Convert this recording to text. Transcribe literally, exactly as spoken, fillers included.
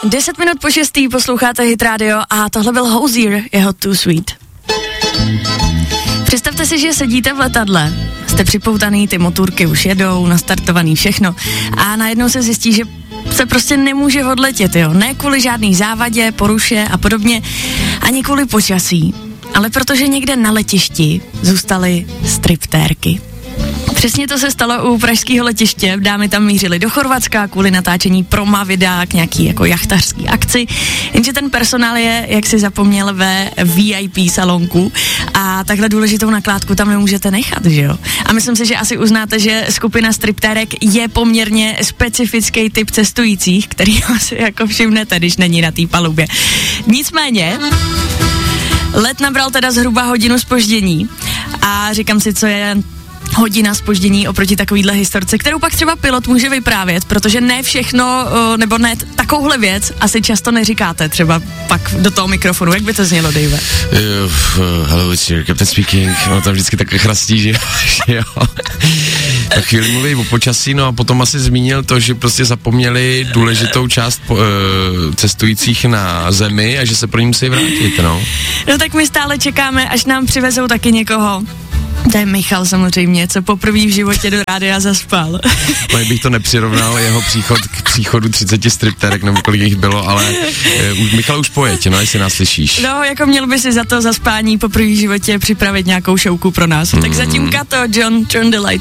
Deset minut po šestý posloucháte Hit Radio a tohle byl Hozier, jeho Too Sweet. Představte si, že sedíte v letadle, jste připoutaný, ty motorky už jedou, nastartovaný všechno a najednou se zjistí, že se prostě nemůže odletět, jo. Ne kvůli žádný závadě, poruše a podobně, ani kvůli počasí, ale protože někde na letišti zůstaly striptérky. Přesně to se stalo u pražského letiště, dámy tam mířily do Chorvatska kvůli natáčení proma videa k nějaký jako jachtařský akci, jenže ten personál je, jak si zapomněl, ve V I P salonku a takhle důležitou nakládku tam nemůžete nechat, že jo? A myslím si, že asi uznáte, že skupina striptérek je poměrně specifický typ cestujících, který asi jako všimnete, když není na té palubě. Nicméně, let nabral teda zhruba hodinu zpoždění a říkám si, co je hodina zpoždění oproti takovýhle historce, kterou pak třeba pilot může vyprávět, protože ne všechno, nebo ne takovouhle věc asi často neříkáte třeba pak do toho mikrofonu. Jak by to znělo, Dave? Uh, hello, it's here, Captain speaking. No tam vždycky takhle chrastí, že jo. Tak chvíli mluví o počasí, no a potom asi zmínil to, že prostě zapomněli důležitou část po, uh, cestujících na zemi a že se pro ní musí vrátit, no. No tak my stále čekáme, až nám přivezou taky někoho. To je Michal samozřejmě, co poprvé v životě do rádia zaspal. No, bych to nepřirovnal jeho příchod k příchodu třiceti striptérek, nebo kolik jich bylo, ale uh, Michal už pojeď, no, jestli nás slyšíš. No, jako měl by si za to zaspání poprvé v životě připravit nějakou šouku pro nás. Mm. Tak zatím Kato, John, John the Lights.